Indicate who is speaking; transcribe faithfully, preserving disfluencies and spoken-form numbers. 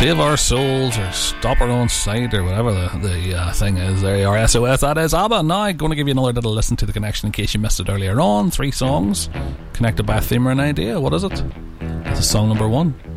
Speaker 1: save our souls or stop our own sight or whatever the, the uh, thing is. There you are, S O S. That is ABBA. Now I'm going to give you another little listen to the connection in case you missed it earlier on. Three songs connected by a theme or an idea. What is it? This is song number one.